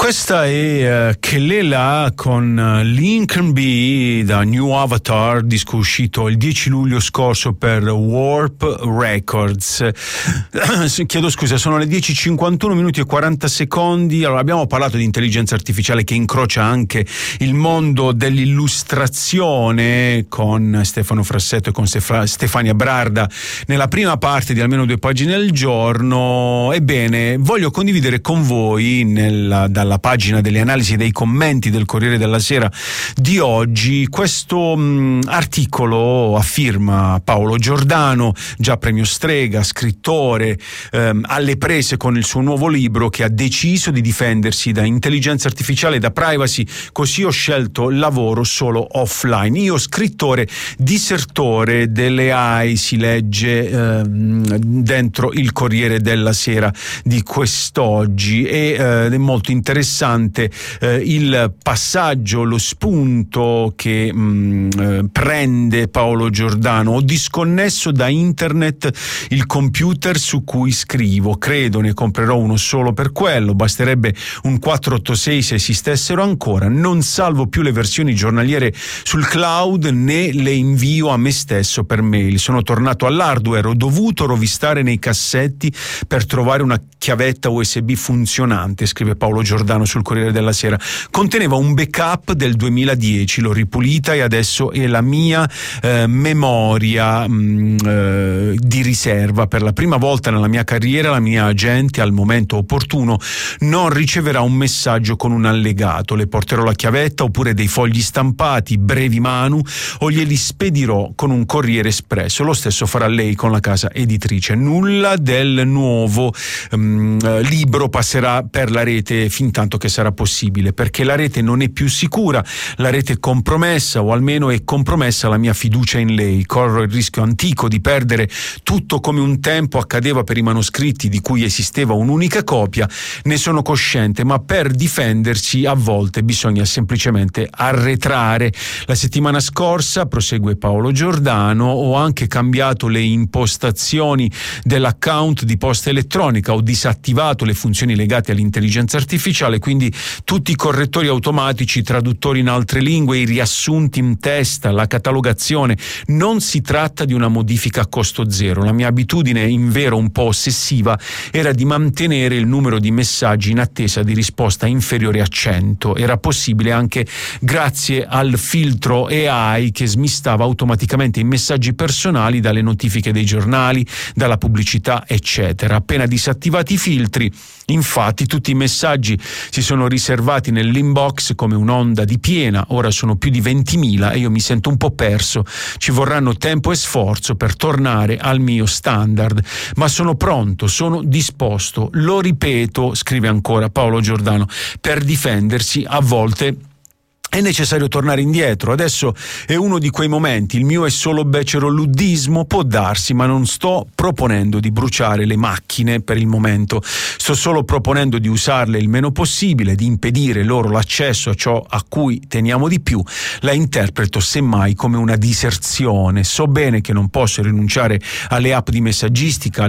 Questa è Kelela con Lincoln B da New Avatar, disco uscito il 10 luglio scorso per Warp Records. Chiedo scusa, sono le 10:51 minuti e 40 secondi. Allora, abbiamo parlato di intelligenza artificiale che incrocia anche il mondo dell'illustrazione con Stefano Frassetto e con Stefania Brarda nella prima parte di Almeno 2 pagine al giorno. Ebbene, voglio condividere con voi dalla pagina delle analisi e dei commenti del Corriere della Sera di oggi questo articolo a firma Paolo Giordano, già premio Strega, scrittore, alle prese con il suo nuovo libro, che ha deciso di difendersi da intelligenza artificiale e da privacy. Così ho scelto lavoro solo offline. Io, scrittore disertore delle AI, si legge dentro il Corriere della Sera di quest'oggi, ed è molto interessante il passaggio, lo spunto che prende Paolo Giordano. Ho disconnesso da internet il computer su cui scrivo, credo ne comprerò uno solo per quello, basterebbe un 486 se esistessero ancora. Non salvo più le versioni giornaliere sul cloud né le invio a me stesso per mail. Sono tornato all'hardware, ho dovuto rovistare nei cassetti per trovare una chiavetta USB funzionante, scrive Paolo Giordano sul Corriere della Sera. Conteneva un backup del 2010, l'ho ripulita e adesso è la mia memoria di riserva. Per la prima volta nella mia carriera la mia agente, al momento opportuno, non riceverà un messaggio con un allegato. Le porterò la chiavetta oppure dei fogli stampati brevi manu o glieli spedirò con un corriere espresso. Lo stesso farà lei con la casa editrice. Nulla del nuovo libro passerà per la rete fin tanto che sarà possibile, perché la rete non è più sicura, la rete è compromessa, o almeno è compromessa la mia fiducia in lei. Corro il rischio antico di perdere tutto come un tempo accadeva per i manoscritti di cui esisteva un'unica copia. Ne sono cosciente, ma per difendersi a volte bisogna semplicemente arretrare. La settimana scorsa, prosegue Paolo Giordano, ho anche cambiato le impostazioni dell'account di posta elettronica, ho disattivato le funzioni legate all'intelligenza artificiale, quindi tutti i correttori automatici, traduttori in altre lingue, i riassunti in testa, la catalogazione. Non si tratta di una modifica a costo zero. La mia abitudine, invero un po' ossessiva, era di mantenere il numero di messaggi in attesa di risposta inferiore a 100. Era possibile anche grazie al filtro AI che smistava automaticamente i messaggi personali dalle notifiche dei giornali, dalla pubblicità, eccetera. Appena disattivati i filtri, infatti, tutti i messaggi si sono riservati nell'inbox come un'onda di piena. Ora sono più di 20.000 e io mi sento un po' perso. Ci vorranno tempo e sforzo per tornare al mio standard, ma sono pronto, sono disposto. Lo ripeto, scrive ancora Paolo Giordano, per difendersi a volte è necessario tornare indietro. Adesso è uno di quei momenti. Il mio è solo becero luddismo, può darsi, ma non sto proponendo di bruciare le macchine per il momento. Sto solo proponendo di usarle il meno possibile, di impedire loro l'accesso a ciò a cui teniamo di più. La interpreto semmai come una diserzione. So bene che non posso rinunciare alle app di messaggistica,